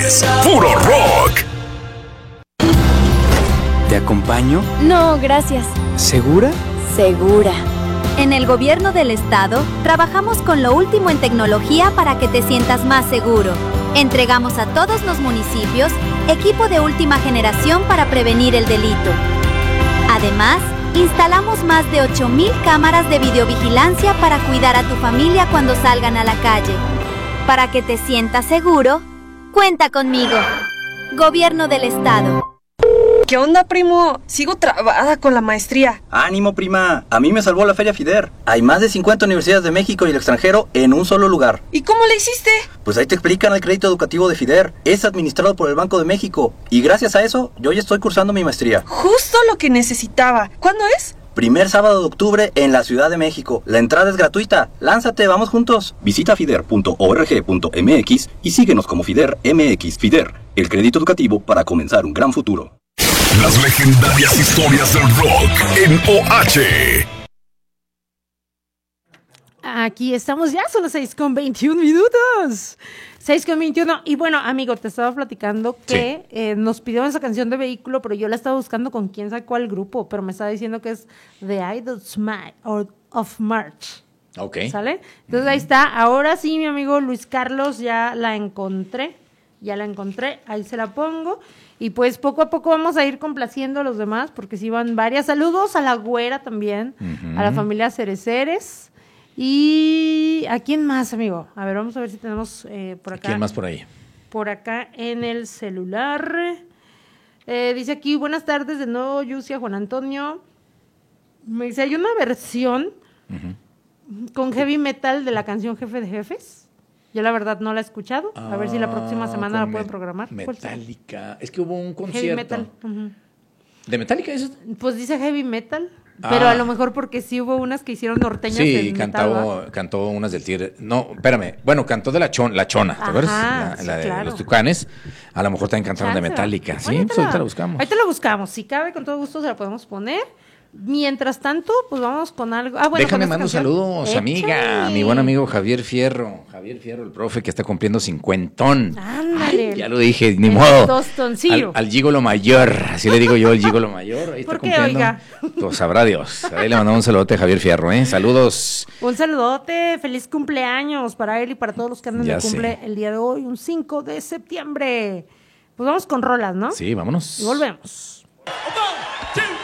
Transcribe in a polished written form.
es Puro Rock. ¿Te acompaño? No, gracias. ¿Segura? Segura. En el gobierno del estado, trabajamos con lo último en tecnología para que te sientas más seguro. Entregamos a todos los municipios equipo de última generación para prevenir el delito. Además, instalamos más de 8,000 cámaras de videovigilancia para cuidar a tu familia cuando salgan a la calle. Para que te sientas seguro, cuenta conmigo. Gobierno del estado. ¿Qué onda, primo? Sigo trabada con la maestría. ¡Ánimo, prima! A mí me salvó la Feria FIDER. Hay más de 50 universidades de México y el extranjero en un solo lugar. ¿Y cómo le hiciste? Pues ahí te explican el crédito educativo de FIDER. Es administrado por el Banco de México. Y gracias a eso, yo ya estoy cursando mi maestría. Justo lo que necesitaba. ¿Cuándo es? Primer sábado de octubre en la Ciudad de México. La entrada es gratuita. Lánzate, vamos juntos. Visita fider.org.mx y síguenos como FIDER MX. FIDER, el crédito educativo para comenzar un gran futuro. Las legendarias historias del rock en OH. Aquí estamos ya, son las 6:21. 6:21. Y bueno, amigo, te estaba platicando que nos pidieron esa canción de Vehículo, pero yo la estaba buscando con quién sabe cuál grupo, pero me estaba diciendo que es The Idols of March. Ok. ¿Sale? Entonces ahí está. Ahora sí, mi amigo Luis Carlos, ya la encontré. Ahí se la pongo. Y pues poco a poco vamos a ir complaciendo a los demás, porque sí van varias. Saludos a la güera también, a la familia Cereceres. ¿Y a quién más, amigo? A ver, vamos a ver si tenemos por acá. ¿Quién más por ahí? Por acá en el celular. Dice aquí, buenas tardes de nuevo, Yusia, Juan Antonio. Me dice, hay una versión con heavy metal de la canción Jefe de Jefes. Yo la verdad no la he escuchado. A ver si la próxima semana la pueden programar. Metallica. Es que hubo un concierto. Heavy metal. ¿De Metallica eso? Pues dice heavy metal. Pero a lo mejor porque sí hubo unas que hicieron norteñas. Sí, cantó unas del Tigre. No, espérame. Bueno, cantó de la Chona, ¿te acuerdas? La de los Tucanes. A lo mejor también cantaron de Metallica. Sí, pues ahorita la buscamos. Ahorita la buscamos. Si cabe, con todo gusto se la podemos poner. Mientras tanto, pues vamos con algo. Bueno, déjame mandar saludos, amiga, a mi buen amigo Javier Fierro, el profe que está cumpliendo 50. Ándale. Ya lo dije, ni modo. Tostoncillo. Al gigolo mayor, así le digo yo, el gigolo mayor. Ahí ¿Por está qué, cumpliendo. oiga? Pues sabrá Dios. Ahí le mandamos un saludote a Javier Fierro, Saludos. Un saludote, feliz cumpleaños para él y para todos los que andan de cumple el día de hoy, un 5 de septiembre. Pues vamos con rolas, ¿no? Sí, vámonos. Y volvemos.